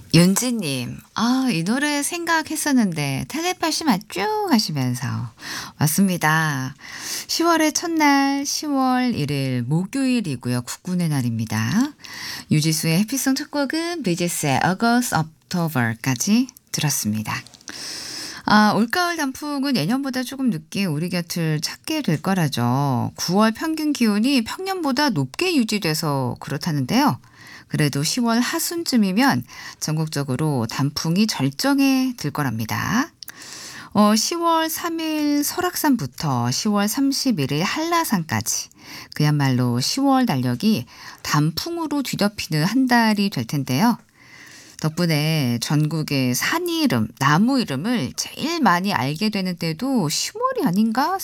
윤지님, 이 노래 생각했었는데 텔레파시 맞죠? 하시면서 맞습니다. 10월의 첫날 10월 1일 목요일이고요. 국군의 날입니다. 유지수의 해피송 첫 곡은 비지스의 August October까지 들었습니다. 올가을 단풍은 예년보다 조금 늦게 우리 곁을 찾게 될 거라죠. 9월 평균 기온이 평년보다 높게 유지돼서 그렇다는데요. 그래도 10월 하순쯤이면 전국적으로 단풍이 절정에 들 거랍니다. 10월 3일 설악산부터 10월 31일 한라산까지 그야말로 10월 달력이 단풍으로 뒤덮이는 한 달이 될 텐데요. 덕분에 전국의 산 이름, 나무 이름을 제일 많이 알게 되는 때도 10월이 아닌가